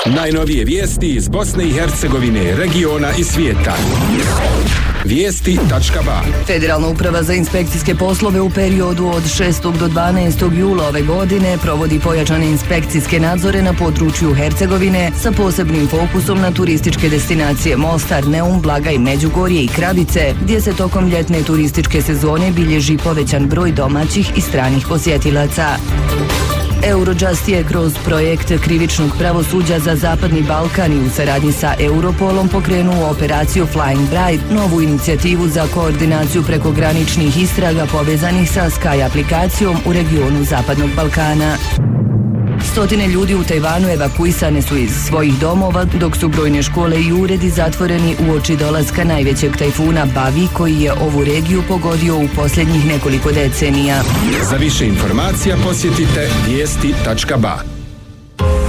Najnovije vijesti iz Bosne i Hercegovine, regiona i svijeta. Vijesti.ba. Federalna uprava za inspekcijske poslove u periodu od 6. do 12. jula ove godine provodi pojačane inspekcijske nadzore na području Hercegovine sa posebnim fokusom na turističke destinacije Mostar, Neum, Blagaj, Međugorje i Kravice, gdje se tokom ljetne turističke sezone bilježi povećan broj domaćih i stranih posjetilaca. Eurojust je kroz projekt krivičnog pravosuđa za Zapadni Balkan i u saradnji sa Europolom pokrenuo operaciju Flying Bride, novu inicijativu za koordinaciju prekograničnih istraga povezanih sa Sky aplikacijom u regionu Zapadnog Balkana. Stotine ljudi u Tajvanu evakuisane su iz svojih domova, dok su brojne škole i uredi zatvoreni uoči dolaska najvećeg tajfuna Bavi, koji je ovu regiju pogodio u posljednjih nekoliko decenija. Za više informacija posjetite vijesti.ba.